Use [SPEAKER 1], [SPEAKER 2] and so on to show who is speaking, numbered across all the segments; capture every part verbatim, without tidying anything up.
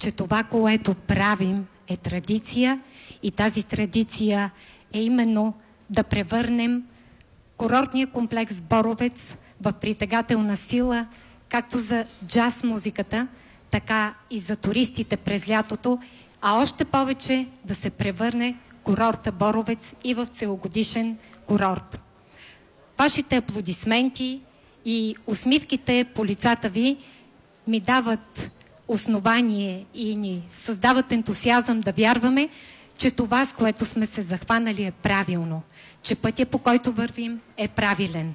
[SPEAKER 1] че това, което правим, е традиция и тази традиция е именно да превърнем курортния комплекс Боровец в притегателна сила, както за джаз музиката, така и за туристите през лятото, а още повече да се превърне курорта Боровец и в целогодишен курорт. Вашите аплодисменти и усмивките по лицата ви ми дават основание и ни създават ентусиазъм да вярваме, че това, с което сме се захванали, е правилно, че пътя, по който вървим, е правилен.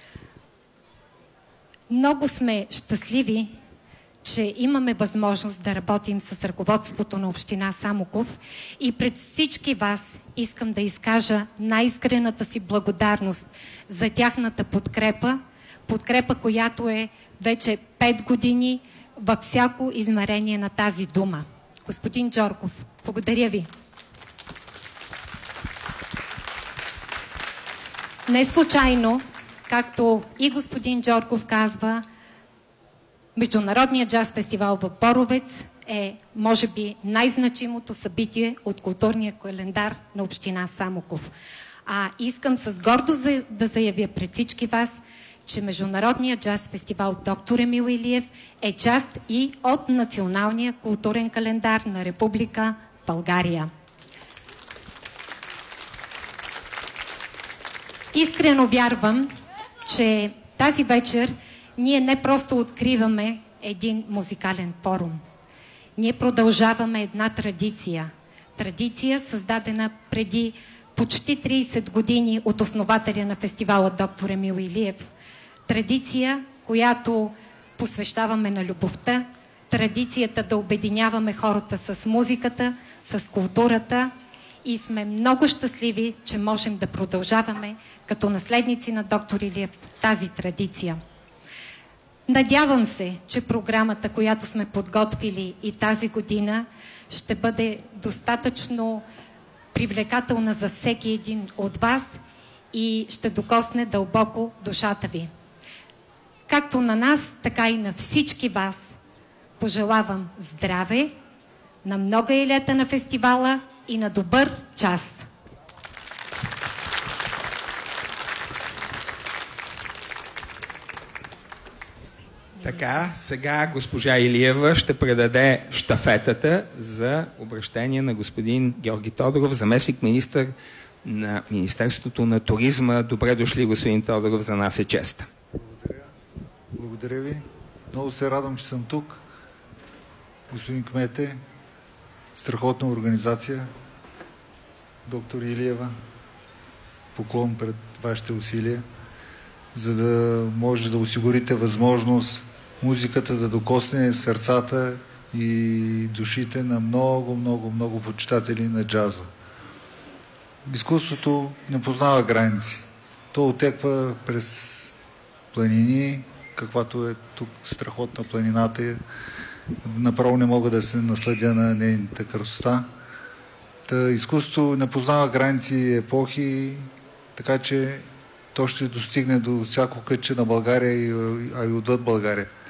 [SPEAKER 1] Много сме щастливи, че имаме възможност да работим с ръководството на община Самоков и пред всички вас искам да изкажа най-искрената си благодарност за тяхната подкрепа, подкрепа, която е вече пет години във всяко измерение на тази дума. Господин Джорков, благодаря ви. Не случайно, както и господин Джорков казва, Международният джаз фестивал в Боровец е, може би, най-значимото събитие от културния календар на община Самоков. А искам с гордост да заявя пред всички вас, че Международният джаз фестивал Доктор Емил Илиев е част и от националния културен календар на Република България. Искрено вярвам, че тази вечер ние не просто откриваме един музикален форум. Ние продължаваме една традиция. Традиция, създадена преди почти трийсет години от основателя на фестивала Доктор Емил Илиев. Традиция, която посвещаваме на любовта, традицията да обединяваме хората с музиката, с културата и сме много щастливи, че можем да продължаваме като наследници на доктор Илиев тази традиция. Надявам се, че програмата, която сме подготвили и тази година, ще бъде достатъчно привлекателна за всеки един от вас и ще докосне дълбоко душата ви. Както на нас, така и на всички вас пожелавам здраве, на много и лета на фестивала и на добър час!
[SPEAKER 2] Така, сега госпожа Илиева ще предаде щафетата за обращение на господин Георги Тодоров, заместник-министър на Министерството на туризма. Добре дошли, господин Тодоров, за нас е чест.
[SPEAKER 3] Благодаря. Благодаря ви. Много се радвам, че съм тук. Господин кмете, страхотна организация. Доктор Илиева, поклон пред вашите усилия, за да може да осигурите възможност музиката да докосне сърцата и душите на много, много, много почитатели на джаза. Изкуството не познава граници. То отеква през планини, каквато е тук страхотна планината. Направо не мога да се насладя на нейната красота. Та, изкуството не познава граници и епохи, така че то ще достигне до всяко кътче на България, а и отвъд България.